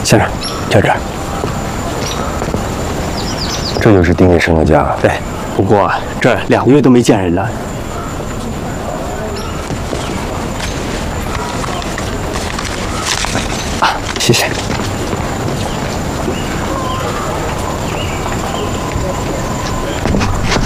先生，就这儿。 这就是丁医生的家。 对，不过这2个月都没见人了。谢谢。